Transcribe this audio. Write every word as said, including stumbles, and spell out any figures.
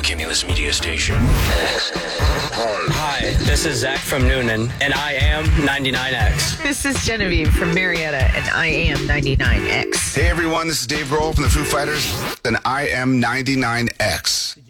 Cumulus Media Station. Hi, this is Zach from Noonan, and I am ninety-nine X. This is Genevieve from Marietta, and I am ninety-nine X. Hey everyone, this is Dave Grohl from the Foo Fighters, and I am ninety-nine X.